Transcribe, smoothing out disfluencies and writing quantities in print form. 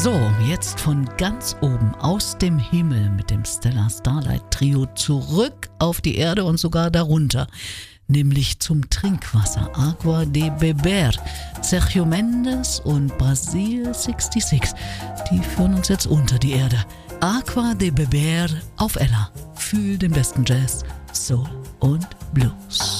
So, jetzt von ganz oben aus dem Himmel mit dem Stella Starlight Trio zurück auf die Erde und sogar darunter, nämlich zum Trinkwasser. Agua de Beber. Sergio Mendes und Brasil 66, die führen uns jetzt unter die Erde. Agua de Beber auf Ella. Fühl den besten Jazz, Soul und Blues.